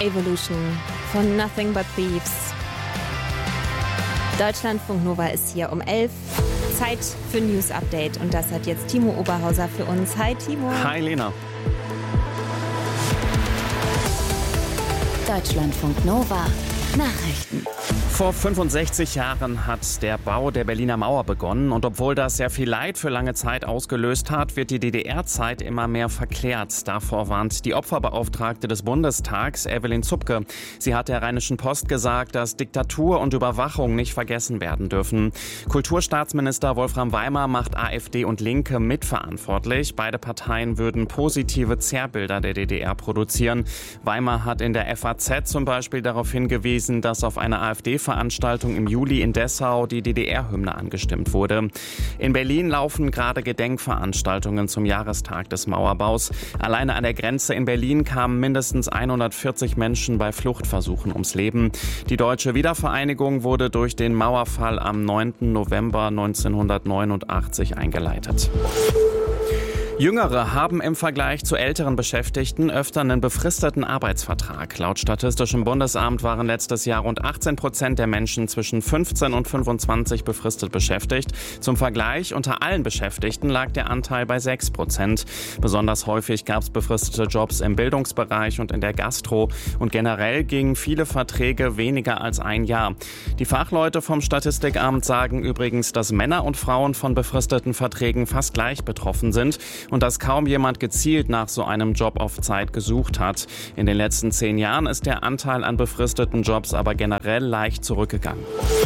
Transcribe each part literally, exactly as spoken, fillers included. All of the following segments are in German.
Evolution von Nothing But Thieves. Deutschlandfunk Nova ist hier um elf. Zeit für News Update und das hat jetzt Timo Oberhauser für uns. Hi Timo. Hi Lena. Deutschlandfunk Nova Nachrichten. Vor fünfundsechzig Jahren hat der Bau der Berliner Mauer begonnen und obwohl das sehr viel Leid für lange Zeit ausgelöst hat, wird die D D R-Zeit immer mehr verklärt. Davor warnt die Opferbeauftragte des Bundestags, Evelyn Zupke. Sie hat der Rheinischen Post gesagt, dass Diktatur und Überwachung nicht vergessen werden dürfen. Kulturstaatsminister Wolfram Weimer macht AfD und Linke mitverantwortlich. Beide Parteien würden positive Zerrbilder der D D R produzieren. Weimer hat in der F A Z zum Beispiel darauf hingewiesen, dass auf einer AfD-Veranstaltung im Juli in Dessau die D D R-Hymne angestimmt wurde. In Berlin laufen gerade Gedenkveranstaltungen zum Jahrestag des Mauerbaus. Alleine an der Grenze in Berlin kamen mindestens hundertvierzig Menschen bei Fluchtversuchen ums Leben. Die deutsche Wiedervereinigung wurde durch den Mauerfall am neunten November neunzehnhundertneunundachtzig eingeleitet. Jüngere haben im Vergleich zu älteren Beschäftigten öfter einen befristeten Arbeitsvertrag. Laut Statistischem Bundesamt waren letztes Jahr rund achtzehn Prozent der Menschen zwischen fünfzehn und fünfundzwanzig befristet beschäftigt. Zum Vergleich, unter allen Beschäftigten lag der Anteil bei sechs Prozent. Besonders häufig gab es befristete Jobs im Bildungsbereich und in der Gastro. Und generell gingen viele Verträge weniger als ein Jahr. Die Fachleute vom Statistikamt sagen übrigens, dass Männer und Frauen von befristeten Verträgen fast gleich betroffen sind. Und dass kaum jemand gezielt nach so einem Job auf Zeit gesucht hat. In den letzten zehn Jahren ist der Anteil an befristeten Jobs aber generell leicht zurückgegangen.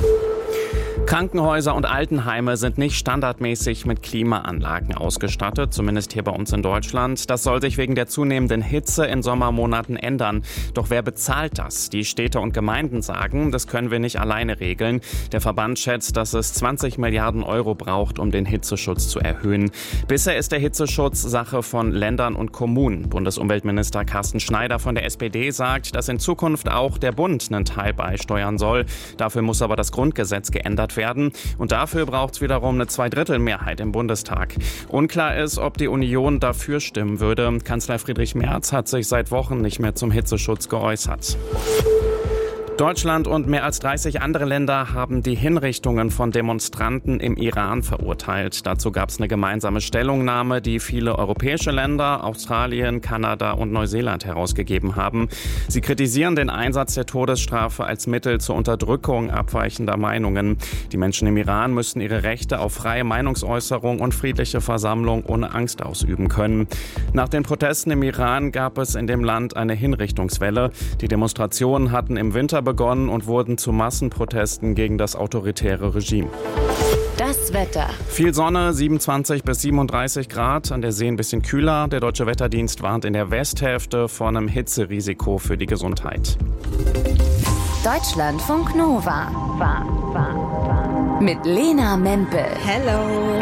Krankenhäuser und Altenheime sind nicht standardmäßig mit Klimaanlagen ausgestattet, zumindest hier bei uns in Deutschland. Das soll sich wegen der zunehmenden Hitze in Sommermonaten ändern. Doch wer bezahlt das? Die Städte und Gemeinden sagen, das können wir nicht alleine regeln. Der Verband schätzt, dass es zwanzig Milliarden Euro braucht, um den Hitzeschutz zu erhöhen. Bisher ist der Hitzeschutz Sache von Ländern und Kommunen. Bundesumweltminister Carsten Schneider von der S P D sagt, dass in Zukunft auch der Bund einen Teil beisteuern soll. Dafür muss aber das Grundgesetz geändert werden. werden. Und dafür braucht es wiederum eine Zweidrittelmehrheit im Bundestag. Unklar ist, ob die Union dafür stimmen würde. Kanzler Friedrich Merz hat sich seit Wochen nicht mehr zum Hitzeschutz geäußert. Deutschland und mehr als dreißig andere Länder haben die Hinrichtungen von Demonstranten im Iran verurteilt. Dazu gab es eine gemeinsame Stellungnahme, die viele europäische Länder, Australien, Kanada und Neuseeland herausgegeben haben. Sie kritisieren den Einsatz der Todesstrafe als Mittel zur Unterdrückung abweichender Meinungen. Die Menschen im Iran müssen ihre Rechte auf freie Meinungsäußerung und friedliche Versammlung ohne Angst ausüben können. Nach den Protesten im Iran gab es in dem Land eine Hinrichtungswelle. Die Demonstrationen hatten im Winter begonnen und wurden zu Massenprotesten gegen das autoritäre Regime. Das Wetter. Viel Sonne, siebenundzwanzig bis siebenunddreißig Grad, an der See ein bisschen kühler. Der Deutsche Wetterdienst warnt in der Westhälfte vor einem Hitzerisiko für die Gesundheit. Deutschlandfunk Nova. War, war, war. Mit Lena Mempel. Hello.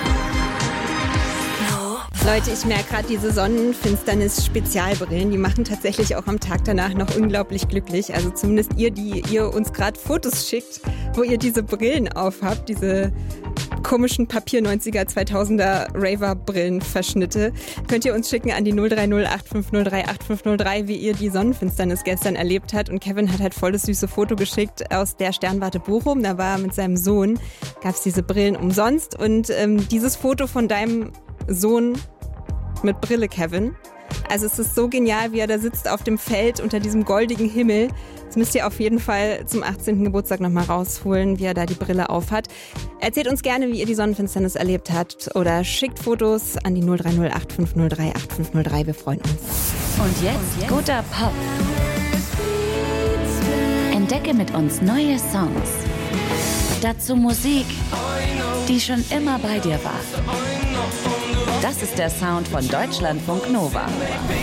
Leute, ich merke gerade, diese Sonnenfinsternis-Spezialbrillen, die machen tatsächlich auch am Tag danach noch unglaublich glücklich. Also zumindest ihr, die ihr uns gerade Fotos schickt, wo ihr diese Brillen aufhabt, diese komischen Papier-neunziger, zweitausender Raver-Brillenverschnitte, könnt ihr uns schicken an die null drei null acht fünf null drei acht fünf null drei, wie ihr die Sonnenfinsternis gestern erlebt habt. Und Kevin hat halt voll das süße Foto geschickt aus der Sternwarte Bochum. Da war er mit seinem Sohn, gab es diese Brillen umsonst. Und ähm, dieses Foto von deinem Sohn mit Brille, Kevin. Also es ist so genial, wie er da sitzt auf dem Feld unter diesem goldigen Himmel. Das müsst ihr auf jeden Fall zum achtzehnten Geburtstag nochmal rausholen, wie er da die Brille aufhat. Erzählt uns gerne, wie ihr die Sonnenfinsternis erlebt habt oder schickt Fotos an die null drei null acht fünf null drei acht fünf null drei. Wir freuen uns. Und jetzt, Und jetzt guter Pop. Entdecke mit uns neue Songs. Dazu Musik, die schon immer bei dir war. Das ist der Sound von Deutschlandfunk Nova.